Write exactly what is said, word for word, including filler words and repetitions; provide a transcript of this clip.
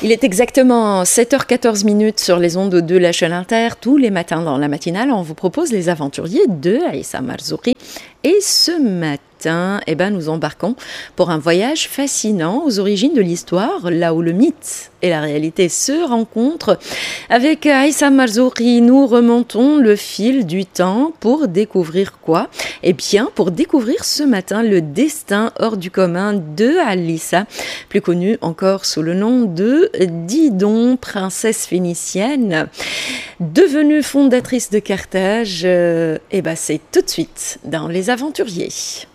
Il est exactement sept heures quatorze minutes sur les ondes de la chaîne Inter. Tous les matins dans la matinale, on vous propose les aventuriers de Aïssa Marzouki. Et ce matin, eh ben, nous embarquons pour un voyage fascinant aux origines de l'histoire, là où le mythe et la réalité se rencontrent. Avec Aïssa Marzouki, nous remontons le fil du temps pour découvrir quoi ? Eh bien, pour découvrir ce matin le destin hors du commun de Alissa, plus connue encore sous le nom de Didon, princesse phénicienne, devenue fondatrice de Carthage. Euh, eh ben, c'est tout de suite dans Les Aventuriers.